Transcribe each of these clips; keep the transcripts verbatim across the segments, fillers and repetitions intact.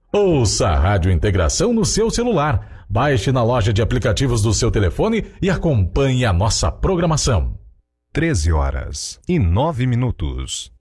Ouça a Rádio Integração no seu celular. Baixe na loja de aplicativos do seu telefone e acompanhe a nossa programação. treze horas e nove minutos.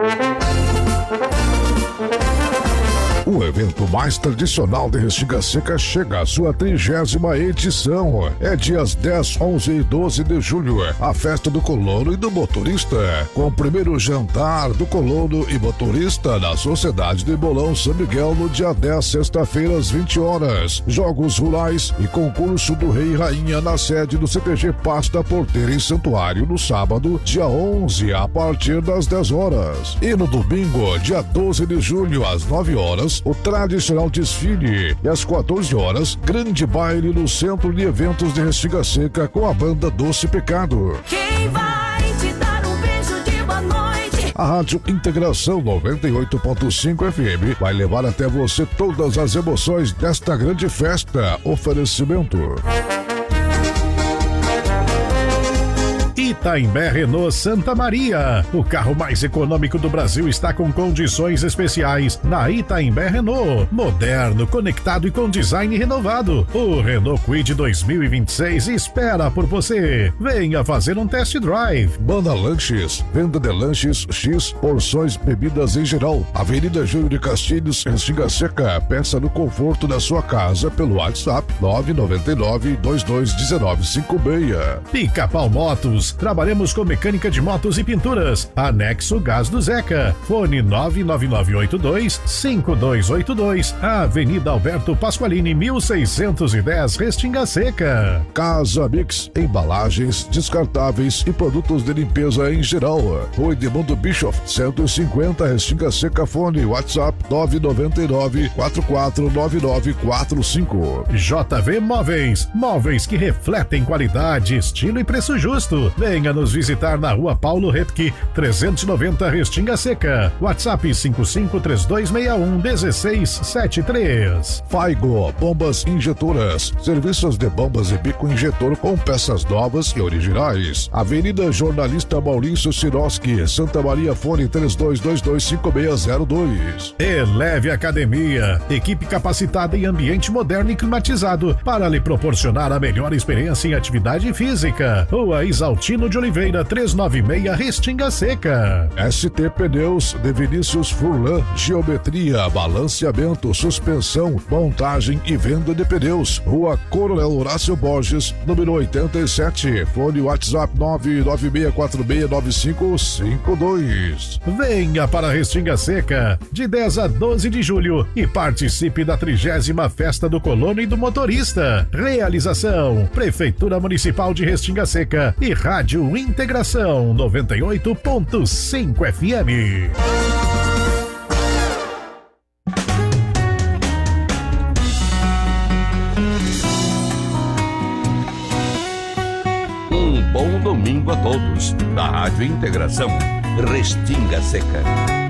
O evento mais tradicional de Restinga Seca chega à sua trigésima edição. É dias dez, onze e doze de julho, a festa do colono e do motorista, com o primeiro jantar do colono e motorista na Sociedade de Bolão São Miguel no dia dez, sexta-feira, às vinte horas. Jogos rurais e concurso do Rei e Rainha na sede do C T G Passo da Porteira em Santuário no sábado, dia onze, a partir das dez horas. E no domingo, dia doze de julho, às nove horas, o tradicional desfile, e às quatorze horas, grande baile no Centro de Eventos de Restinga Seca com a banda Doce Pecado. Quem vai te dar um beijo de boa noite? A Rádio Integração noventa e oito ponto cinco F M vai levar até você todas as emoções desta grande festa. Oferecimento Itaimbé Renault Santa Maria. O carro mais econômico do Brasil está com condições especiais na Itaimbé Renault. Moderno, conectado e com design renovado. O Renault Kwid dois mil e vinte e seis espera por você. Venha fazer um test drive. Banda Lanches, venda de lanches X, porções, bebidas em geral. Avenida Júlio de Castilhos, Restinga Seca. Peça no conforto da sua casa pelo WhatsApp nove nove nove, dois dois um nove cinco seis. Pica-Pau Motos. Trabalhamos com mecânica de motos e pinturas. Anexo Gás do Zeca. Fone nove nove nove oito dois cinco dois oito dois. Avenida Alberto Pasqualini, mil seiscentos e dez, Restinga Seca. Casa Mix, embalagens descartáveis e produtos de limpeza em geral. Rua Edmundo Bischoff, cento e cinquenta, Restinga Seca. Fone WhatsApp nove nove nove, quatro quatro nove nove quatro cinco. J V Móveis. Móveis que refletem qualidade, estilo e preço justo. Venha nos visitar na Rua Paulo Repke, trezentos e noventa, Restinga Seca. WhatsApp cinco cinco três dois seis um um seis sete três. Faigo, bombas injetoras. Serviços de bombas e bico injetor com peças novas e originais. Avenida Jornalista Maurício Siroski, Santa Maria. Fone três dois dois dois cinco seis zero dois. Eleve Academia. Equipe capacitada em ambiente moderno e climatizado para lhe proporcionar a melhor experiência em atividade física. Rua Isaltino de Oliveira, trezentos e noventa e seis, Restinga Seca. S T Pneus de Vinícius Furlan, geometria, balanceamento, suspensão, montagem e venda de pneus. Rua Coronel Horácio Borges, número oitenta e sete. Fone WhatsApp nove nove seis quatro seis nove cinco cinco dois. Venha para Restinga Seca, de dez a doze de julho, e participe da trigésima Festa do Colono e do Motorista. Realização: Prefeitura Municipal de Restinga Seca e Rádio Integração noventa e oito ponto cinco F M. Um bom domingo a todos. Da Rádio Integração, Restinga Seca.